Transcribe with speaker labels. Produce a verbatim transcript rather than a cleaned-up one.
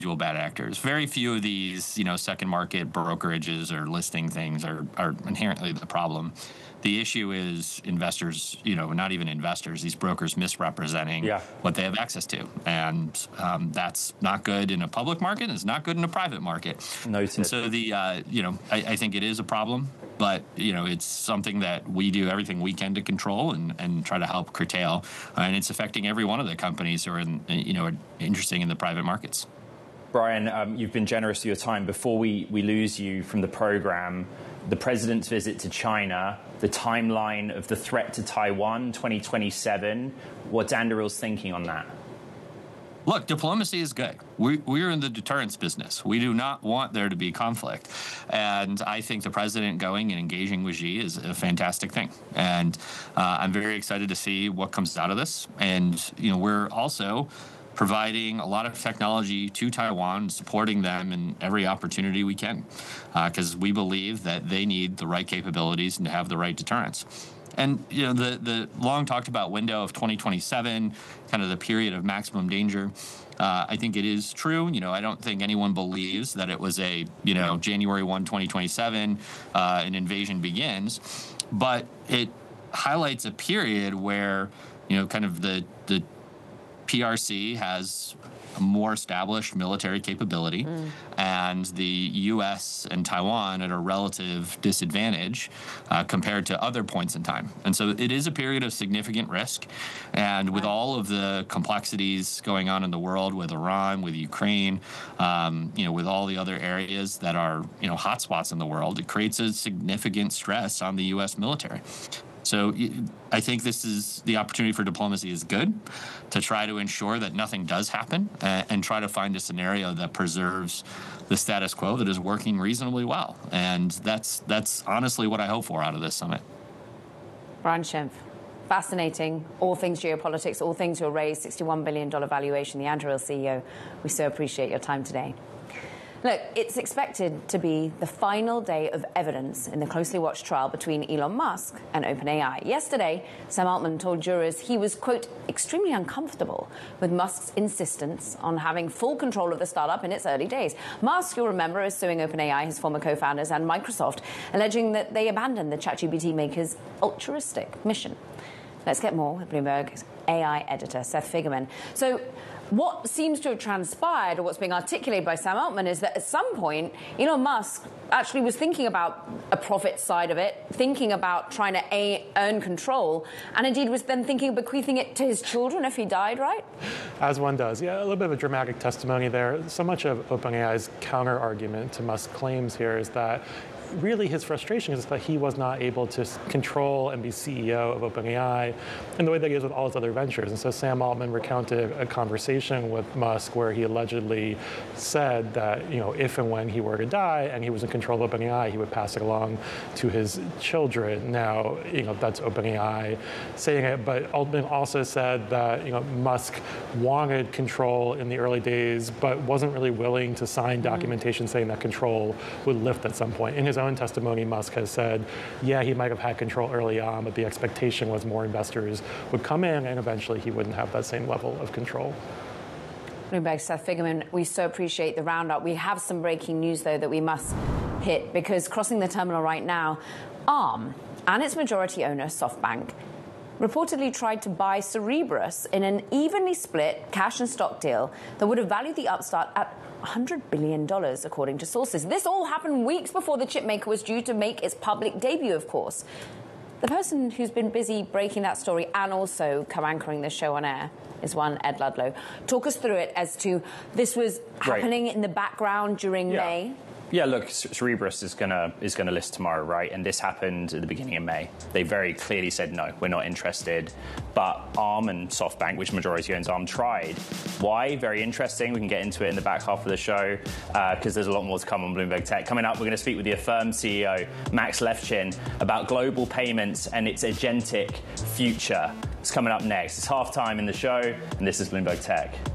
Speaker 1: bad actors. Very few of these, you know, second market brokerages or listing things are, are inherently the problem. The issue is investors, you know, not even investors, these brokers misrepresenting
Speaker 2: yeah.
Speaker 1: what they have access to. And um, that's not good in a public market. And it's not good in a private market.
Speaker 2: Noted.
Speaker 1: And so the, uh, you know, I, I think it is a problem. But, you know, it's something that we do everything we can to control and, and try to help curtail. Uh, and it's affecting every one of the companies who are, in, you know, are interesting in the private markets.
Speaker 2: Brian, um, you've been generous with your time. Before we, we lose you from the program, the president's visit to China, the timeline of the threat to Taiwan, twenty twenty-seven, what's Anduril's thinking on that?
Speaker 1: Look, diplomacy is good. We, we're in the deterrence business. We do not want there to be conflict. And I think the president going and engaging with Xi is a fantastic thing. And uh, I'm very excited to see what comes out of this. And, you know, we're also providing a lot of technology to Taiwan, supporting them in every opportunity we can, because uh, we believe that they need the right capabilities and to have the right deterrence. And, you know, the, the long talked about window of twenty twenty-seven, kind of the period of maximum danger, uh, I think it is true. You know, I don't think anyone believes that it was a, you know, January first, twenty twenty-seven, uh, an invasion begins. But it highlights a period where, you know, kind of the the P R C has a more established military capability, mm. and the U S and Taiwan at a relative disadvantage uh, compared to other points in time. And so it is a period of significant risk. And with all of the complexities going on in the world with Iran, with Ukraine, um, you know, with all the other areas that are, you know, hotspots in the world, it creates a significant stress on the U S military. So I think this is the opportunity for diplomacy is good to try to ensure that nothing does happen and, and try to find a scenario that preserves the status quo that is working reasonably well. And that's that's honestly what I hope for out of this summit.
Speaker 3: Brian Schimpf, fascinating. All things geopolitics, all things your raised sixty-one billion dollars valuation, the Anduril C E O. We so appreciate your time today. Look, it's expected to be the final day of evidence in the closely watched trial between Elon Musk and OpenAI. Yesterday, Sam Altman told jurors he was, quote, extremely uncomfortable with Musk's insistence on having full control of the startup in its early days. Musk, you'll remember, is suing OpenAI, his former co-founders, and Microsoft, alleging that they abandoned the ChatGPT maker's altruistic mission. Let's get more with Bloomberg's A I editor, Seth Figgerman. So, what seems to have transpired, or what's being articulated by Sam Altman, is that at some point, Elon Musk actually was thinking about a profit side of it, thinking about trying to a- earn control, and indeed was then thinking of bequeathing it to his children if he died, right?
Speaker 4: As one does. Yeah, a little bit of a dramatic testimony there. So much of OpenAI's counter-argument to Musk's claims here is that really his frustration is that he was not able to control and be C E O of OpenAI in the way that he is with all his other ventures. And so Sam Altman recounted a conversation with Musk where he allegedly said that, you know, if and when he were to die and he was in control of OpenAI, he would pass it along to his children. Now, you know, that's OpenAI saying it, but Altman also said that, you know, Musk wanted control in the early days, but wasn't really willing to sign documentation mm-hmm. saying that control would lift at some point. In his own testimony, Musk has said, yeah, he might have had control early on, but the expectation was more investors would come in and eventually he wouldn't have that same level of control.
Speaker 3: Bloomberg's Seth Figgerman, we so appreciate the roundup. We have some breaking news, though, that we must hit, because crossing the terminal right now, Arm and its majority owner, SoftBank, reportedly tried to buy Cerebras in an evenly split cash and stock deal that would have valued the upstart at one hundred billion dollars, according to sources. This all happened weeks before the chipmaker was due to make its public debut, of course. The person who's been busy breaking that story and also co-anchoring the show on air is one Ed Ludlow. Talk us through it as to this was happening right in the background during
Speaker 2: yeah.
Speaker 3: May.
Speaker 2: Yeah, look, Cerebras is gonna is gonna list tomorrow, right? And this happened at the beginning of May. They very clearly said no, we're not interested. But Arm and SoftBank, which majority owns Arm, tried. Why? Very interesting. We can get into it in the back half of the show because uh, there's a lot more to come on Bloomberg Tech. Coming up, we're going to speak with the Affirm C E O, Max Levchin, about global payments and its agentic future. It's coming up next. It's halftime in the show, and this is Bloomberg Tech.